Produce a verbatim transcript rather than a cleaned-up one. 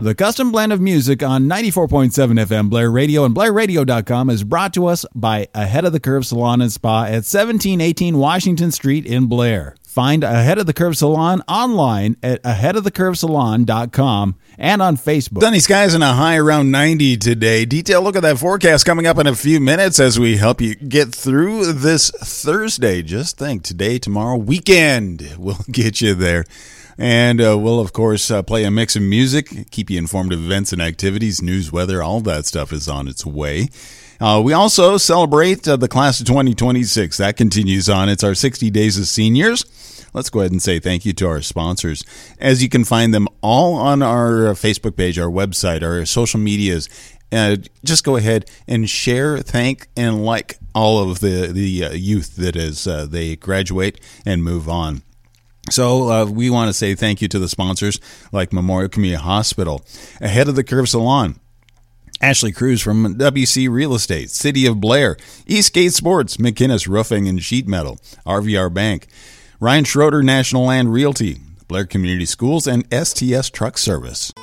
The custom blend of music on ninety-four point seven F M Blair Radio and Blair Radio dot com is brought to us by Ahead of the Curve Salon and Spa at seventeen eighteen Washington Street in Blair. Find Ahead of the Curve Salon online at ahead of the curve salon dot com and on Facebook. Sunny skies and a high around ninety today. Detailed look at that forecast coming up in a few minutes as we help you get through this Thursday. Just think, today, tomorrow, weekend will get you there. And uh, we'll, of course, uh, play a mix of music, keep you informed of events and activities, news, weather, all that stuff is on its way. Uh, we also celebrate uh, the class of twenty twenty-six. That continues on. It's our sixty Days of Seniors. Let's go ahead and say thank you to our sponsors, as you can find them all on our Facebook page, our website, our social medias. Uh, just go ahead and share, thank, and like all of the, the uh, youth that as uh, they graduate and move on. So uh, we want to say thank you to the sponsors like Memorial Community Hospital, Ahead of the Curve Salon, Ashley Cruz from W C Real Estate, City of Blair, Eastgate Sports, McInnes Roofing and Sheet Metal, R V R Bank, Ryan Schroeder National Land Realty, Blair Community Schools, and S T S Truck Service.